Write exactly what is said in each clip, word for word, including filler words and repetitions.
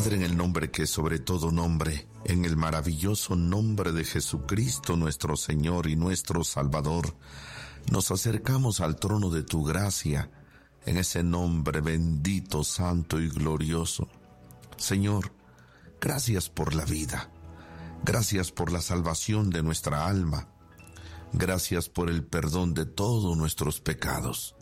Padre, en el nombre que es sobre todo nombre, en el maravilloso nombre de Jesucristo nuestro Señor y nuestro Salvador, nos acercamos al trono de tu gracia, en ese nombre bendito, santo y glorioso. Señor, gracias por la vida, gracias por la salvación de nuestra alma, gracias por el perdón de todos nuestros pecados.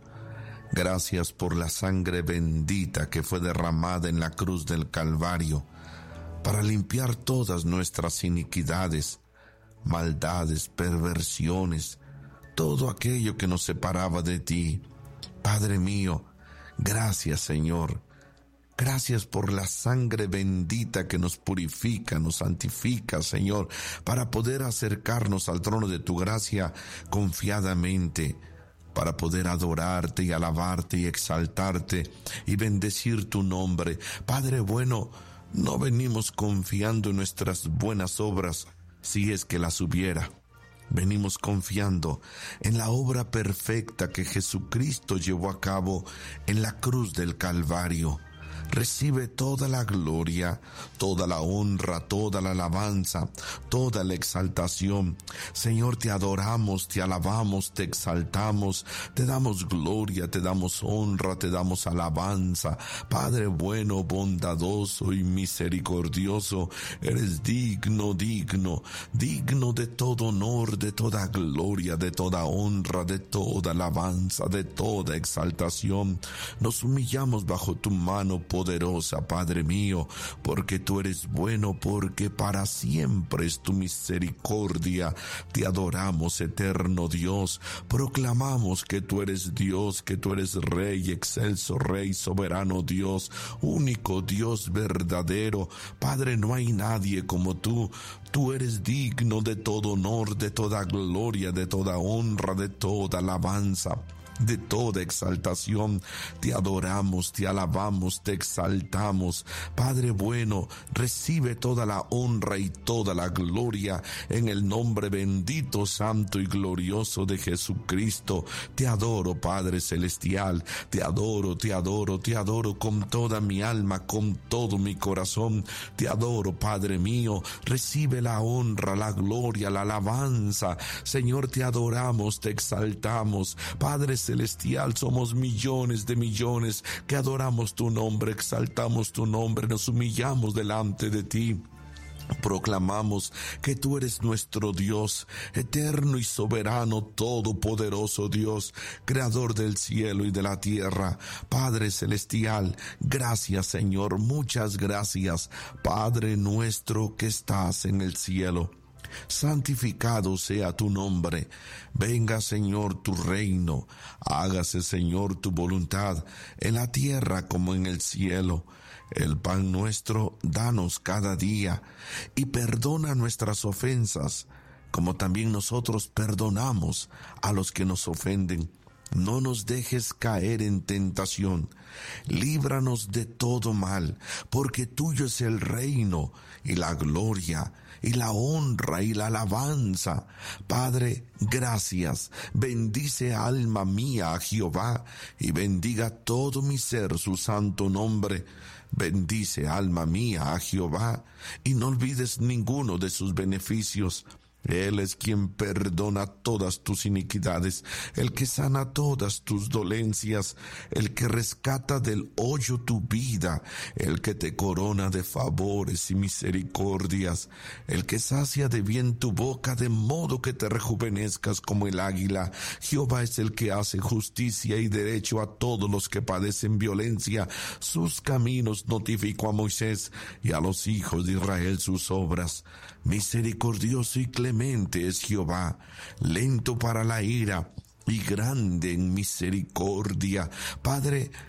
Gracias por la sangre bendita que fue derramada en la cruz del Calvario para limpiar todas nuestras iniquidades, maldades, perversiones, todo aquello que nos separaba de ti. Padre mío, gracias, Señor. Gracias por la sangre bendita que nos purifica, nos santifica, Señor, para poder acercarnos al trono de tu gracia confiadamente, para poder adorarte y alabarte y exaltarte y bendecir tu nombre. Padre bueno, no venimos confiando en nuestras buenas obras, si es que las hubiera. Venimos confiando en la obra perfecta que Jesucristo llevó a cabo en la cruz del Calvario. Recibe toda la gloria, toda la honra, toda la alabanza, toda la exaltación. Señor, te adoramos, te alabamos, te exaltamos, te damos gloria, te damos honra, te damos alabanza. Padre bueno, bondadoso y misericordioso, eres digno, digno, digno de todo honor, de toda gloria, de toda honra, de toda alabanza, de toda exaltación. Nos humillamos bajo tu mano poderosa, Padre mío, porque tú eres bueno, porque para siempre es tu misericordia. Te adoramos, eterno Dios. Proclamamos que tú eres Dios, que tú eres Rey, excelso Rey, soberano Dios, único Dios verdadero. Padre, no hay nadie como tú. Tú eres digno de todo honor, de toda gloria, de toda honra, de toda alabanza, de toda exaltación. Te adoramos, te alabamos, te exaltamos. Padre bueno, recibe toda la honra y toda la gloria en el nombre bendito, santo y glorioso de Jesucristo. Te adoro, Padre celestial, te adoro, te adoro, te adoro con toda mi alma, con todo mi corazón. Te adoro, Padre mío, recibe la honra, la gloria, la alabanza. Señor, te adoramos, te exaltamos. Padre celestial, somos millones de millones que adoramos tu nombre, exaltamos tu nombre, nos humillamos delante de ti. Proclamamos que tú eres nuestro Dios, eterno y soberano, todopoderoso Dios, creador del cielo y de la tierra. Padre celestial, gracias, Señor, muchas gracias. Padre nuestro que estás en el cielo, santificado sea tu nombre. Venga, Señor, tu reino. Hágase, Señor, tu voluntad en la tierra como en el cielo. El pan nuestro, danos cada día, y perdona nuestras ofensas, como también nosotros perdonamos a los que nos ofenden. No nos dejes caer en tentación, líbranos de todo mal, porque tuyo es el reino, y la gloria, y la honra, y la alabanza. Padre, gracias. Bendice alma mía a Jehová, y bendiga todo mi ser su santo nombre. Bendice alma mía a Jehová, y no olvides ninguno de sus beneficios. Él es quien perdona todas tus iniquidades, el que sana todas tus dolencias, el que rescata del hoyo tu vida, el que te corona de favores y misericordias, el que sacia de bien tu boca de modo que te rejuvenezcas como el águila. Jehová es el que hace justicia y derecho a todos los que padecen violencia. Sus caminos notificó a Moisés, y a los hijos de Israel sus obras. Misericordioso y clemente es Jehová, lento para la ira y grande en misericordia. Padre,